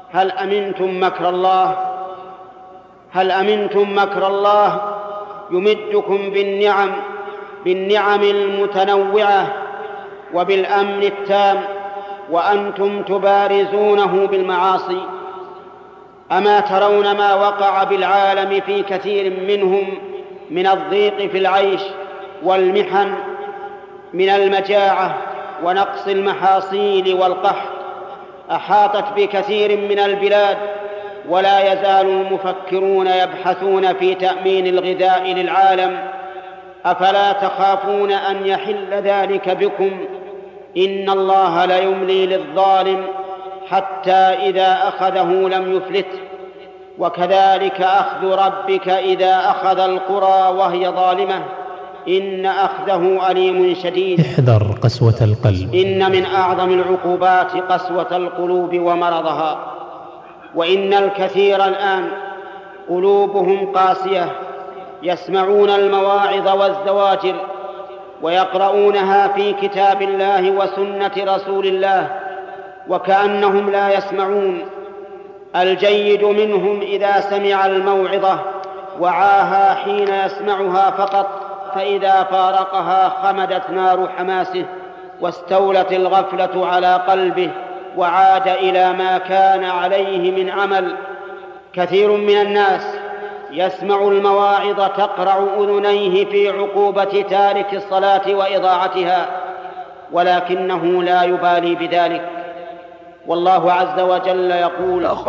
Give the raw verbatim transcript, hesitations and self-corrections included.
هل أمنتم مكر الله هل أمنتم مكر الله يمدكم بالنعم بالنعم المتنوعة وبالأمن التام وأنتم تبارزونه بالمعاصي. أما ترون ما وقع بالعالم في كثير منهم من الضيق في العيش والمحن، من المجاعة ونقص المحاصيل والقحط، أحاطت بكثير من البلاد، ولا يزال المفكرون يبحثون في تأمين الغذاء للعالم. أفلا تخافون أن يحل ذلك بكم؟ إن الله ليملي للظالم حتى إذا أخذه لم يفلته، وكذلك أخذ ربك إذا أخذ القرى وهي ظالمة إن أخذه أليم شديد. احذر قسوة القلب، إن من أعظم العقوبات قسوة القلوب ومرضها، وإن الكثير الآن قلوبهم قاسية، يسمعون المواعظ والزواجر ويقرؤونها في كتاب الله وسنة رسول الله وكأنهم لا يسمعون. الجيد منهم إذا سمع الموعظة وعاها حين يسمعها فقط، فإذا فارقها خمدت نار حماسه واستولت الغفلة على قلبه وعاد إلى ما كان عليه من عمل. كثير من الناس يسمع المواعظ تقرع أذنيه في عقوبة تارك الصلاة وإضاعتها، ولكنه لا يبالي بذلك. والله عز وجل يقول: